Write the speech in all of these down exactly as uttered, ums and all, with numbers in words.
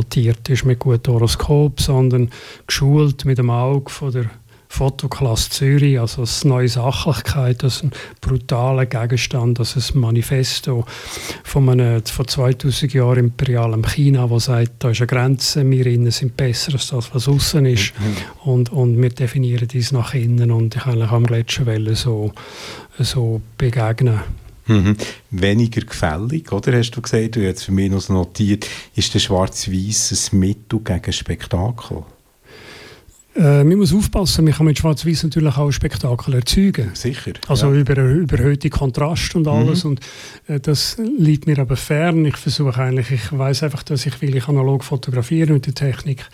dotiert ist mit gutem Horoskop, sondern geschult mit dem Auge von der Fotoklasse Zürich, also eine neue Sachlichkeit, das ist ein brutaler Gegenstand, das ist ein Manifesto von, einem, von zweitausend Jahren imperialem China, das sagt, da ist eine Grenze, wir innen sind besser als das, was außen ist, mhm. und, und wir definieren dies nach innen und ich eigentlich am Gletscherwelle so, so begegnen. Mhm. Weniger gefällig, oder? Hast du gesagt, du hast jetzt für mich noch so notiert, ist der Schwarz-Weiß ein Mittel gegen Spektakel? Äh, man muss aufpassen, man kann mit Schwarz-Weiß natürlich auch Spektakel erzeugen. Sicher. Also ja. über überhöhte Kontrast und alles. Mhm. Und äh, das liegt mir aber fern. Ich versuche eigentlich, ich weiss einfach, dass ich, will ich analog fotografieren und die Technik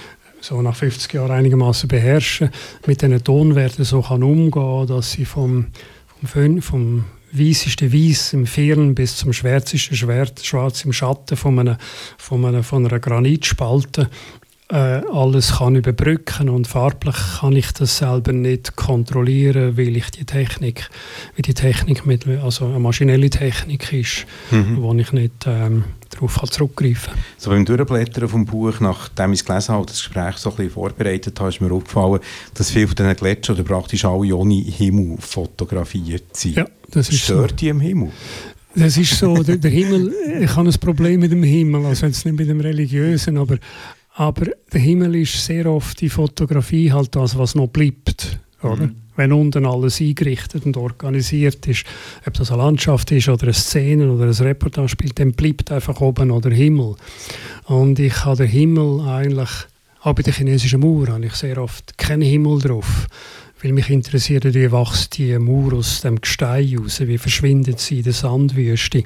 so nach fünfzig Jahren einigermaßen beherrschen, mit diesen Tonwerten so kann umgehen, dass sie vom, vom, vom weißesten Weiß im Firn bis zum schwärzesten Schwert, Schwarz im Schatten von einer, von einer, von einer Granitspalte Äh, alles kann überbrücken und farblich kann ich das selber nicht kontrollieren, weil ich die Technik, wie die Technik mit, also eine maschinelle Technik ist, mhm. wo ich nicht ähm, darauf zurückgreifen kann. So beim Durchblättern vom Buch, nachdem ich es gelesen habe, das Gespräch so ein bisschen vorbereitet habe, ist mir aufgefallen, dass viele von diesen Gletschern oder praktisch alle ohne Himmel fotografiert sind. Ja, das ist Stört so. Die im Himmel? Das ist so, der, der Himmel, ich habe ein Problem mit dem Himmel, also jetzt nicht mit dem Religiösen, aber Aber der Himmel ist sehr oft die Fotografie halt das, was noch bleibt. Oder? Mhm. Wenn unten alles eingerichtet und organisiert ist, ob das eine Landschaft ist oder eine Szene oder ein Reportage spielt, dann bleibt einfach oben noch der Himmel. Und ich habe den Himmel eigentlich, auch bei der chinesischen Mauer, habe ich sehr oft keinen Himmel drauf. Weil mich interessiert, wie wächst die Mauer aus dem Gestein raus, wie verschwindet sie in der Sandwüste.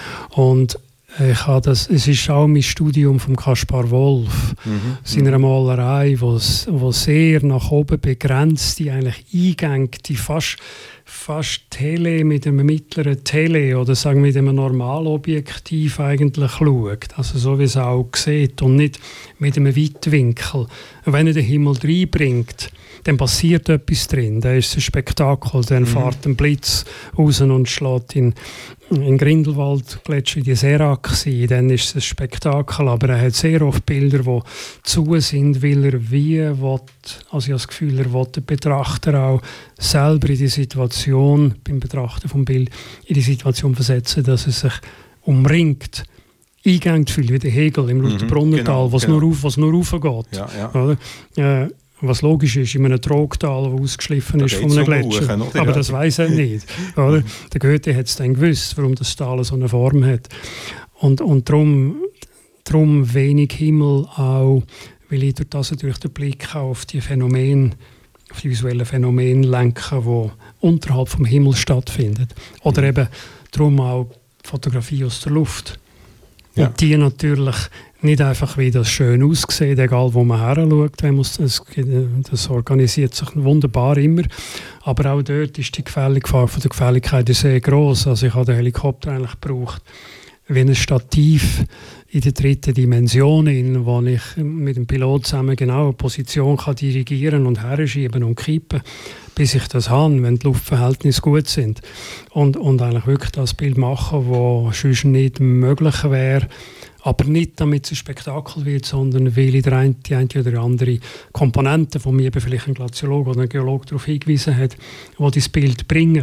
Und Ich habe das, es ist auch mein Studium von Kaspar Wolf, mhm. seiner Malerei, wo sehr nach oben begrenzte, eigentlich eingängte, fast, fast Tele mit einem mittleren Tele oder sagen wir mit einem Normalobjektiv eigentlich schaut. Also so wie es auch sieht und nicht mit einem Weitwinkel. Wenn er den Himmel reinbringt, dann passiert etwas drin. Da ist ein Spektakel, dann mhm. fährt ein Blitz raus und schlägt in in Grindelwald Gletscher die Serac sein, dann ist es ein Spektakel, aber er hat sehr oft Bilder, die zu sind, weil er wie will, also ich habe das Gefühl, er will den Betrachter auch selber in die Situation, beim Betrachten vom Bild, in die Situation versetzen, dass er sich umringt, eingängt fühlt, wie der Hegel im Lutherbrunnental, mhm, genau, was genau. nur auf, was nur raufgeht. Ja, ja. Oder? Äh, Was logisch ist, in einem Trogtal, das ausgeschliffen da ist von einem Gletscher. Hoch, aber das weiss er nicht. Oder? Der Goethe hat es dann gewusst, warum das Tal so eine Form hat. Und, und darum, darum wenig Himmel auch, weil ich durch das natürlich den Blick auch auf die Phänomene, auf die visuellen Phänomene lenken, die unterhalb vom Himmel stattfinden. Oder eben darum auch Fotografie aus der Luft. Ja. Und die natürlich nicht einfach, wie das schön aussieht, egal wo man her schaut. Das, das organisiert sich wunderbar immer. Aber auch dort ist die Gefährlichkeit von der Gefälligkeit sehr gross. Also ich habe den Helikopter eigentlich gebraucht wie ein Stativ in der dritten Dimension, wo ich mit dem Pilot zusammen genau eine Position kann dirigieren und herschieben und kippen, bis ich das habe, wenn die Luftverhältnisse gut sind. Und, und eigentlich wirklich das Bild machen, das sonst nicht möglich wäre. Aber nicht, damit es ein Spektakel wird, sondern weil ich der eine, die eine oder andere Komponente, von mir eben vielleicht ein Glaziologe oder ein Geologe darauf hingewiesen hat, die das Bild bringen.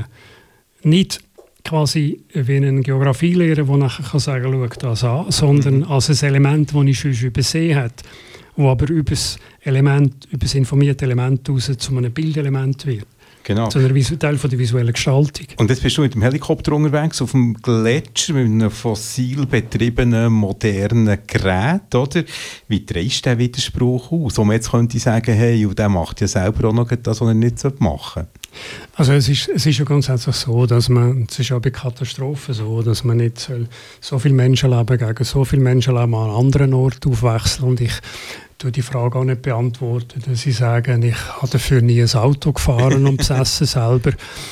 Nicht quasi wie ein Geografielehrer, der nachher kann sagen, schau das an, sondern als ein Element, das ich schon übersehen habe, das aber über das Element, über das informierte Element raus zu einem Bildelement wird. Genau. Zu einem Teil von der visuellen Gestaltung. Und jetzt bist du mit dem Helikopter unterwegs, auf dem Gletscher, mit einem fossil betriebenen, modernen Gerät, oder? Wie drehst du den Widerspruch aus? Wo man jetzt könnte sagen, hey, und der macht ja selber auch noch das, was er nicht machen sollte. Also es ist, es ist ja grundsätzlich so, dass man, es ist ja bei Katastrophen so, dass man nicht soll, so viele Menschenleben gegen so viele Menschenleben an einem anderen Ort aufwechseln. Und ich tue die Frage auch nicht beantworten, dass sie sagen, ich habe dafür nie ein Auto gefahren und besessen selber,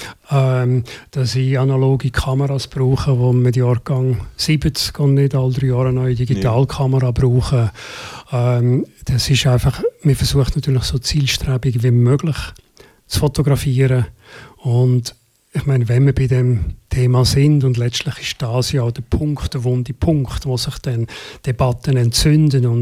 ähm, dass ich analoge Kameras brauche, wo man Jahrgang siebzig und nicht alle drei Jahre eine neue Digitalkamera brauchen. Ähm, das ist einfach, man versucht natürlich so zielstrebig wie möglich zu fotografieren. Und ich meine, wenn wir bei dem Thema sind, und letztlich ist das ja der Punkt, der wunde Punkt, wo sich dann Debatten entzünden und